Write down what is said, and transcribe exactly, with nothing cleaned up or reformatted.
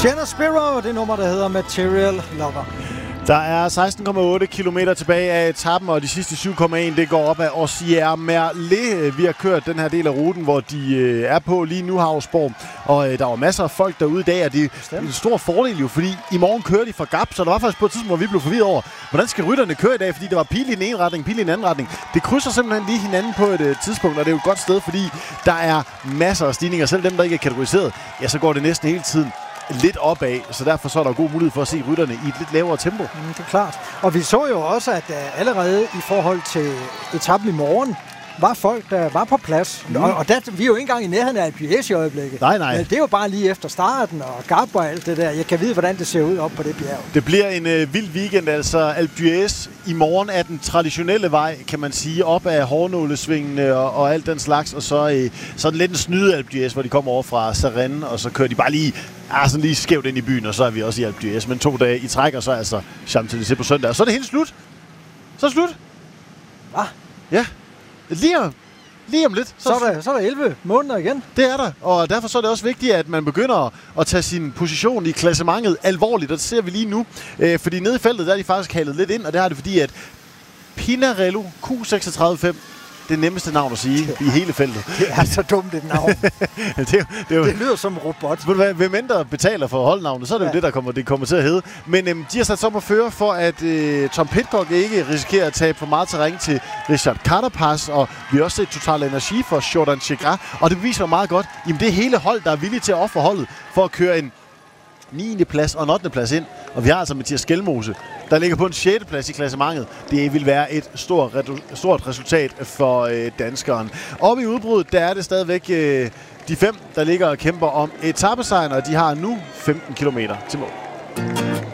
Jenna Spiro, det nummer, der hedder Material Lover. Der er seksten komma otte kilometer tilbage af etappen, og de sidste syv komma en det går op ad Ossier Merlet. Vi har kørt den her del af ruten, hvor de øh, er på lige nu, Havsborg. Og øh, der var masser af folk derude i dag, og det er en stor fordel jo, fordi i morgen kører de fra Gap, så der var faktisk på et tidspunkt, hvor vi blev forvirret over, hvordan skal rytterne køre i dag, fordi der var pil i den ene retning, pil i den anden retning. Det krydser simpelthen lige hinanden på et øh, tidspunkt, og det er jo et godt sted, fordi der er masser af stigninger. Selv dem, der ikke er kategoriseret, ja, så går det næsten hele tiden lidt opad, så derfor så er der god mulighed for at se rytterne i et lidt lavere tempo. Mm, det er klart. Og vi så jo også, at uh, allerede i forhold til etappen i morgen, var folk, der var på plads. Mm. Og, og der, vi er jo ikke engang i nærheden af Alpe d'Huez i øjeblikket. Nej, nej. Men det er jo bare lige efter starten, og Gap og alt det der. Jeg kan vide, hvordan det ser ud op på det bjerg. Det bliver en øh, vild weekend, altså Alpe d'Huez i morgen er den traditionelle vej, kan man sige, op ad hårnålesvingene og, og alt den slags. Og så, øh, så er det lidt en snyde Alpe d'Huez, hvor de kommer over fra Sarenne, og så kører de bare lige, ah, sådan lige skævt ind i byen, og så er vi også i Alpe d'Huez. Men to dage i træk, og så er altså Champs-Élysées på søndag. Og så er det helt slut. Så er det slut. Hvad? Ja. Lige om, lige om lidt. Så, så, er der, så er der elleve måneder igen. Det er der, og derfor så er det også vigtigt, at man begynder at tage sin position i klassementet alvorligt, og det ser vi lige nu. Øh, fordi nede i feltet, der er de faktisk halet lidt ind, og det har det fordi, at Pinarello Q seksogtredive fem, det nemmeste navn at sige i hele feltet. Det er så dumt et navn. det, er, det, er jo, det lyder som en robot. Hvem mindre betaler for holdnavnet, så er det ja. jo det, der kommer, det kommer til at hedde. Men øhm, de har sat sig op at føre for, at øh, Tom Pidcock ikke risikerer at tabe for meget terræn til Richard Carapaz, og vi har også set Total Energi for Jordan Chegras, og det viser meget godt, jamen det er hele hold, der er villige til at ofre holdet for at køre en niende plads og en ottende plads ind. Og vi har altså Mathias Skelmose, der ligger på en sjette plads i klassementet. Det vil være et stort, stort resultat for øh, danskeren. Oppe i udbruddet, der er det stadigvæk øh, de fem, der ligger og kæmper om etapesejren, og de har nu femten kilometer til mål.